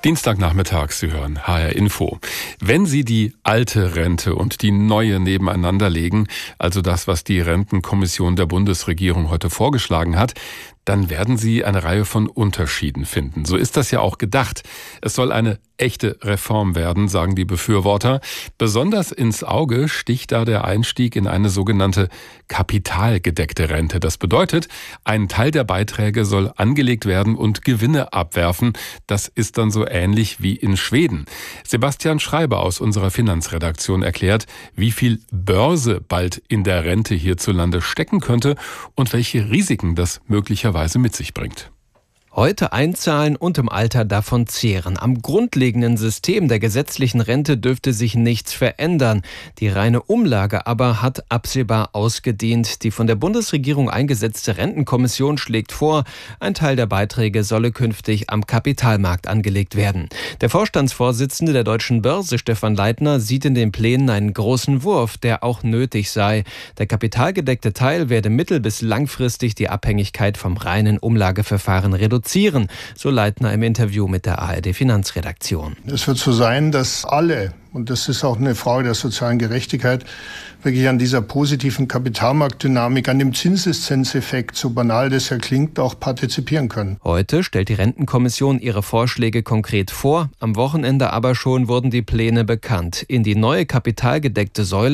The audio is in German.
Dienstagnachmittag, Sie hören HR Info. Wenn Sie die alte Rente und die neue nebeneinander legen, also das, was die Rentenkommission der Bundesregierung heute vorgeschlagen hat, dann werden Sie eine Reihe von Unterschieden finden. So ist das ja auch gedacht. Es soll eine echte Reform werden, sagen die Befürworter. Besonders ins Auge sticht da der Einstieg in eine sogenannte kapitalgedeckte Rente. Das bedeutet, ein Teil der Beiträge soll angelegt werden und Gewinne abwerfen. Das ist dann so ähnlich wie in Schweden. Sebastian Schreiber aus unserer Finanzredaktion erklärt, wie viel Börse bald in der Rente hierzulande stecken könnte und welche Risiken das möglicherweise mit sich bringt. Heute einzahlen und im Alter davon zehren. Am grundlegenden System der gesetzlichen Rente dürfte sich nichts verändern. Die reine Umlage aber hat absehbar ausgedient. Die von der Bundesregierung eingesetzte Rentenkommission schlägt vor, ein Teil der Beiträge solle künftig am Kapitalmarkt angelegt werden. Der Vorstandsvorsitzende der Deutschen Börse, Stefan Leithner, sieht in den Plänen einen großen Wurf, der auch nötig sei. Der kapitalgedeckte Teil werde mittel- bis langfristig die Abhängigkeit vom reinen Umlageverfahren reduzieren, so Leithner im Interview mit der ARD-Finanzredaktion. Es wird so sein, dass alle, und das ist auch eine Frage der sozialen Gerechtigkeit, wirklich an dieser positiven Kapitalmarktdynamik, an dem Zinseszinseffekt, so banal das ja klingt, auch partizipieren können. Heute stellt die Rentenkommission ihre Vorschläge konkret vor. Am Wochenende aber schon wurden die Pläne bekannt. In die neue kapitalgedeckte Säule